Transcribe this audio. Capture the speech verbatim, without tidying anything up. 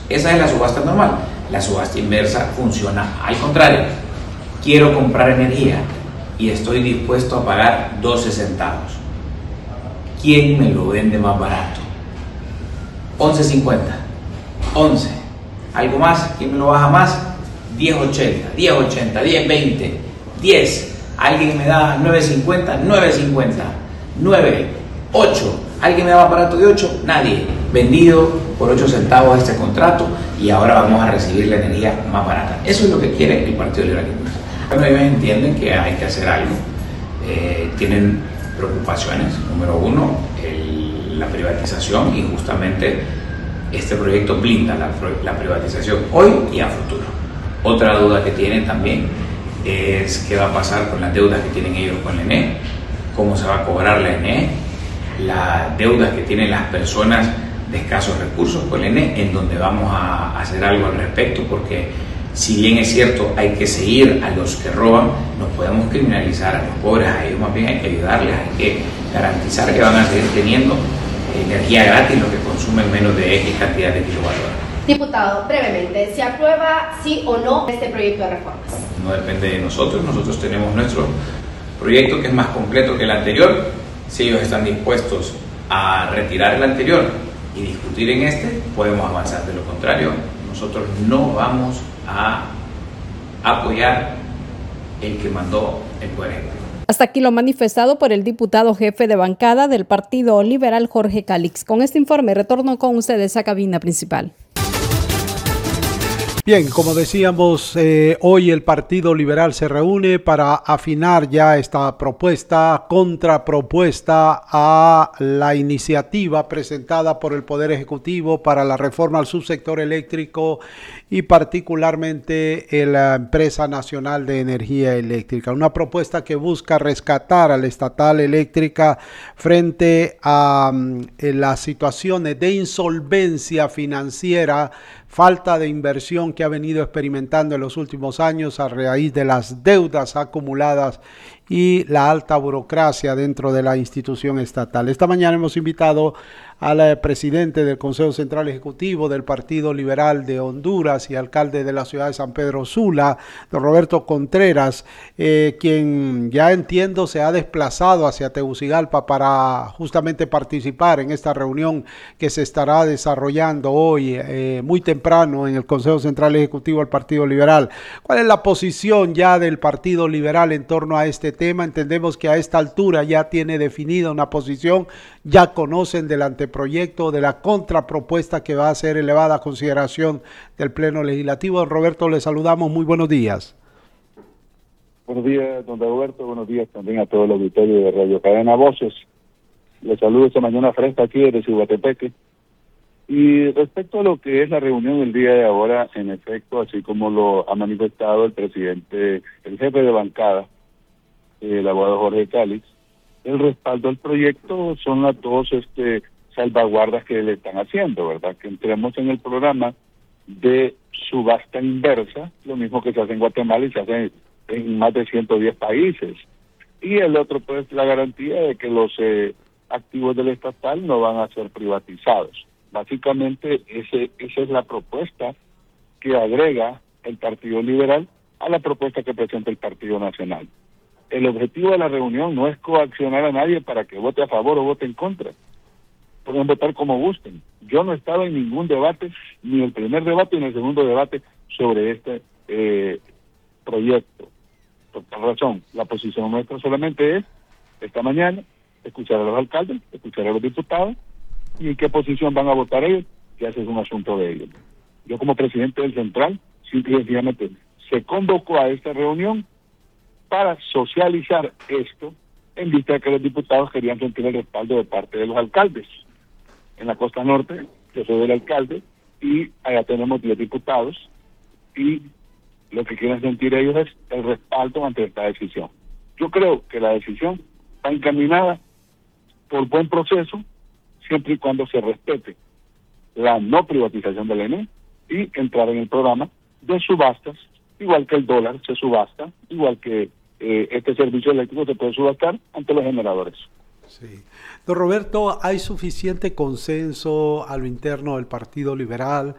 Esa es la subasta normal. La subasta inversa funciona al contrario. Quiero comprar energía y estoy dispuesto a pagar doce centavos. ¿Quién me lo vende más barato? once cincuenta, once. ¿Algo más? ¿Quién me lo baja más? diez ochenta, diez ochenta, diez veinte, diez. ¿Alguien me da nueve cincuenta? nueve cincuenta, nueve, ocho. ¿Alguien me da más barato de ocho? Nadie. Vendido por ocho centavos este contrato y ahora vamos a recibir la energía más barata. Eso es lo que quiere el Partido Liberal. Bueno, ellos entienden que hay que hacer algo. Eh, tienen preocupaciones. Número uno, el, la privatización, y justamente este proyecto blinda la, la privatización hoy y a futuro. Otra duda que tienen también es qué va a pasar con las deudas que tienen ellos con la E N E, cómo se va a cobrar la E N E, las deudas que tienen las personas de escasos recursos con la E N E, en donde vamos a hacer algo al respecto, porque si bien es cierto hay que seguir a los que roban, no podemos criminalizar a los pobres, a ellos más bien hay que ayudarles, hay que garantizar que van a seguir teniendo energía gratis, lo que consumen menos de X cantidad de kilowatt-hora. Diputado, brevemente, ¿se aprueba sí o no este proyecto de reformas? No depende de nosotros, nosotros tenemos nuestro proyecto que es más completo que el anterior. Si ellos están dispuestos a retirar el anterior y discutir en este, podemos avanzar. De lo contrario, nosotros no vamos a apoyar el que mandó el Poder Ejecutivo. Hasta aquí lo manifestado por el diputado jefe de bancada del Partido Liberal, Jorge Calix. Con este informe retorno con ustedes a cabina principal. Bien, como decíamos, eh, hoy el Partido Liberal se reúne para afinar ya esta propuesta, contrapropuesta a la iniciativa presentada por el Poder Ejecutivo para la reforma al subsector eléctrico y particularmente en la Empresa Nacional de Energía Eléctrica. Una propuesta que busca rescatar a la estatal eléctrica frente a um, las situaciones de insolvencia financiera, falta de inversión que ha venido experimentando en los últimos años a raíz de las deudas acumuladas y la alta burocracia dentro de la institución estatal. Esta mañana hemos invitado al presidente del Consejo Central Ejecutivo del Partido Liberal de Honduras y alcalde de la ciudad de San Pedro Sula, don Roberto Contreras, eh, quien ya entiendo se ha desplazado hacia Tegucigalpa para justamente participar en esta reunión que se estará desarrollando hoy eh, muy temprano en el Consejo Central Ejecutivo del Partido Liberal. ¿Cuál es la posición ya del Partido Liberal en torno a este tema? Entendemos que a esta altura ya tiene definida una posición, ya conocen del anteproyecto, de la contrapropuesta que va a ser elevada a consideración del Pleno Legislativo. Don Roberto, le saludamos, muy buenos días. Buenos días, don Roberto, buenos días también a todo el auditorio de Radio Cadena Voces. Les saludo esta mañana fresca aquí desde Cihuatepeque. Y respecto a lo que es la reunión del día de ahora, en efecto, así como lo ha manifestado el presidente, el jefe de bancada, el abogado Jorge Calix, el respaldo al proyecto son las dos este, salvaguardas que le están haciendo, ¿verdad? Que entremos en el programa de subasta inversa, lo mismo que se hace en Guatemala y se hace en más de ciento diez países. Y el otro, pues, la garantía de que los eh, activos del estatal no van a ser privatizados. Básicamente, ese, esa es la propuesta que agrega el Partido Liberal a la propuesta que presenta el Partido Nacional. El objetivo de la reunión no es coaccionar a nadie para que vote a favor o vote en contra. Pueden votar como gusten. Yo no he estado en ningún debate, ni el primer debate ni el segundo debate sobre este eh, proyecto. Por tal razón, la posición nuestra solamente es, esta mañana, escuchar a los alcaldes, escuchar a los diputados, y en qué posición van a votar ellos, que ese es un asunto de ellos. Yo como presidente del Central, simple y sencillamente, se convocó a esta reunión para socializar esto, en vista de que los diputados querían sentir el respaldo de parte de los alcaldes. En la costa norte, yo soy el alcalde, y allá tenemos diez diputados, y lo que quieren sentir ellos es el respaldo ante esta decisión. Yo creo que la decisión está encaminada por buen proceso, siempre y cuando se respete la no privatización del E N E y entrar en el programa de subastas, igual que el dólar se subasta, igual que eh, este servicio eléctrico se puede subastar ante los generadores. Sí. Don Roberto, ¿hay suficiente consenso a lo interno del Partido Liberal